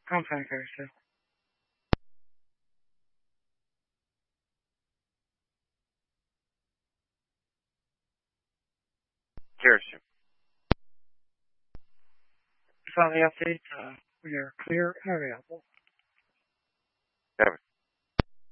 I'm fine, Carissa. Kirsten. On the update, we are clear and available. Kevin.